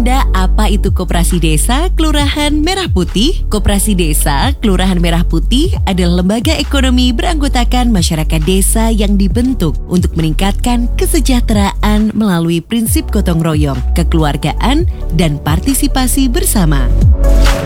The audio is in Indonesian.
Anda apa itu Koperasi Desa Kelurahan Merah Putih? Koperasi Desa Kelurahan Merah Putih adalah lembaga ekonomi beranggotakan masyarakat desa yang dibentuk untuk meningkatkan kesejahteraan melalui prinsip gotong royong, kekeluargaan, dan partisipasi bersama.